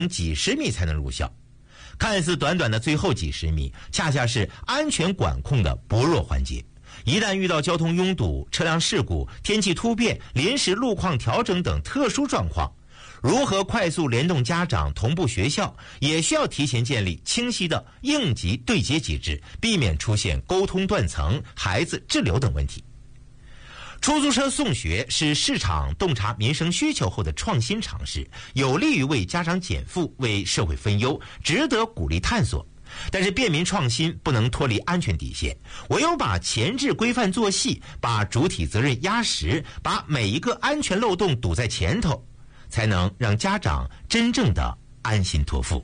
几十米才能入校。看似短短的最后几十米，恰恰是安全管控的薄弱环节。一旦遇到交通拥堵、车辆事故、天气突变、临时路况调整等特殊状况，如何快速联动家长同步学校，也需要提前建立清晰的应急对接机制，避免出现沟通断层、孩子滞留等问题。出租车送学是市场洞察民生需求后的创新尝试，有利于为家长减负、为社会分忧，值得鼓励探索。但是便民创新不能脱离安全底线，唯有把前置规范做细，把主体责任压实，把每一个安全漏洞堵在前头，才能让家长真正的安心托付。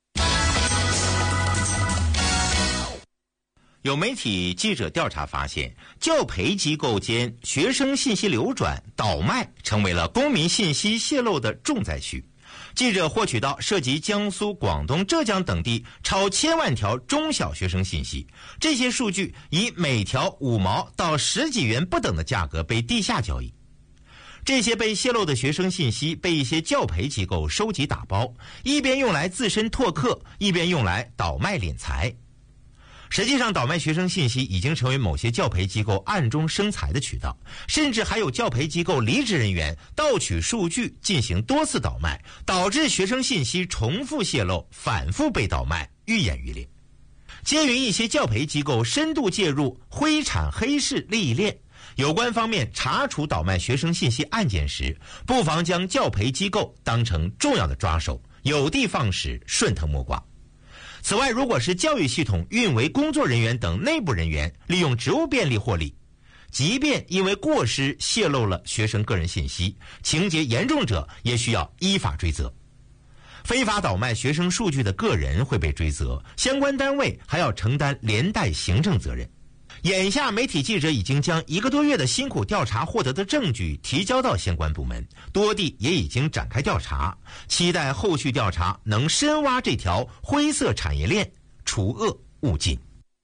有媒体记者调查发现，教培机构间学生信息流转倒卖成为了公民信息泄露的重灾区。记者获取到涉及江苏、广东、浙江等地超千万条中小学生信息，这些数据以每条5毛到10几元不等的价格被地下交易。这些被泄露的学生信息被一些教培机构收集打包，一边用来自身拓课，一边用来倒卖敛财。实际上，倒卖学生信息已经成为某些教培机构暗中生财的渠道，甚至还有教培机构离职人员盗取数据进行多次倒卖，导致学生信息重复泄露，反复被倒卖，愈演愈烈。鉴于一些教培机构深度介入灰产黑市利益链，有关方面查处倒卖学生信息案件时，不妨将教培机构当成重要的抓手，有的放矢，顺藤摸瓜。此外，如果是教育系统运维工作人员等内部人员利用职务便利获利，即便因为过失泄露了学生个人信息，情节严重者也需要依法追责。非法倒卖学生数据的个人会被追责，相关单位还要承担连带行政责任。眼下，媒体记者已经将1个多月的辛苦调查获得的证据提交到相关部门，多地也已经展开调查，期待后续调查能深挖这条灰色产业链，除恶务尽。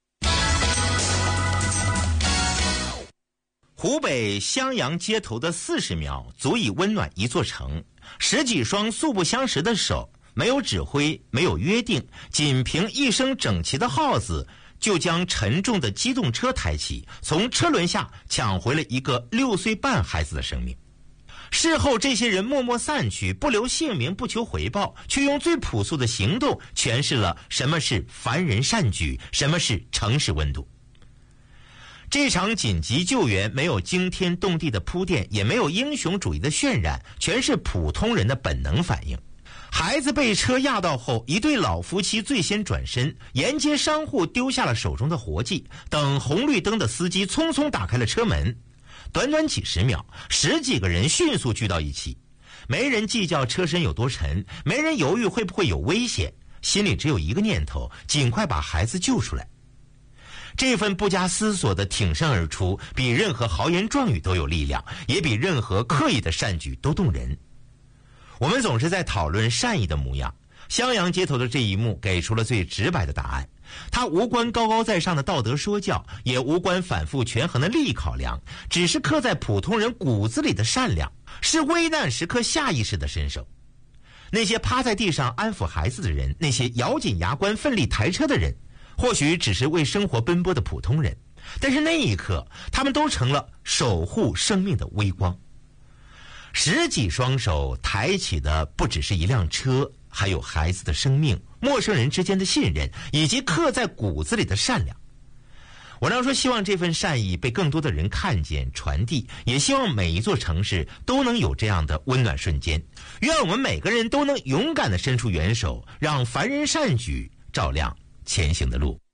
湖北襄阳街头的40秒足以温暖一座城，10几双素不相识的手，没有指挥，没有约定，仅凭一声整齐的号子，就将沉重的机动车抬起，从车轮下抢回了一个6岁半孩子的生命。事后这些人默默散去，不留姓名，不求回报，却用最朴素的行动诠释了什么是凡人善举，什么是城市温度。这场紧急救援没有惊天动地的铺垫，也没有英雄主义的渲染，全是普通人的本能反应。孩子被车压到后，一对老夫妻最先转身，沿街商户丢下了手中的活计，等红绿灯的司机匆匆打开了车门。短短几十秒，10几个人迅速聚到一起，没人计较车身有多沉，没人犹豫会不会有危险，心里只有一个念头：尽快把孩子救出来。这份不加思索的挺身而出，比任何豪言壮语都有力量，也比任何刻意的善举都动人。我们总是在讨论善意的模样，襄阳街头的这一幕给出了最直白的答案。它无关高高在上的道德说教，也无关反复权衡的利益考量，只是刻在普通人骨子里的善良，是危难时刻下意识的伸手。那些趴在地上安抚孩子的人，那些咬紧牙关奋力抬车的人，或许只是为生活奔波的普通人，但是那一刻，他们都成了守护生命的微光。10几双手抬起的不只是一辆车，还有孩子的生命，陌生人之间的信任，以及刻在骨子里的善良。我常说，希望这份善意被更多的人看见传递，也希望每一座城市都能有这样的温暖瞬间。愿我们每个人都能勇敢地伸出援手，让凡人善举照亮前行的路。